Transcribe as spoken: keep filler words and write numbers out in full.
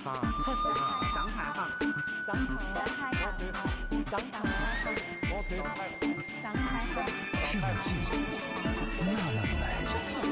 上海上海话上海上海话上海话这么近，那么美。